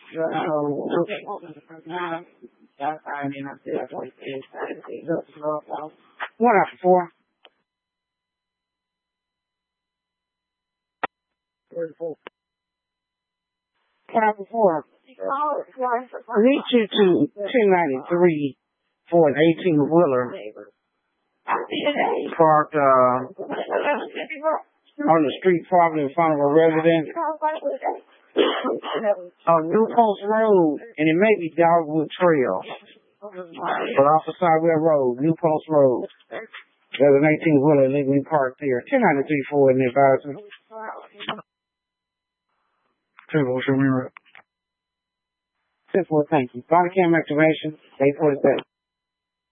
One after 4. 34. 1 after 4. I need you to 1093 for an 18-wheeler parked on the street property in front of a residence on New Post Road, and it may be Dogwood Trail, but off the Sidewell Road, New Post Road. There's an 18-wheeler illegally parked there. 1093 for an advisement. Thank you. Body cam activation, 847.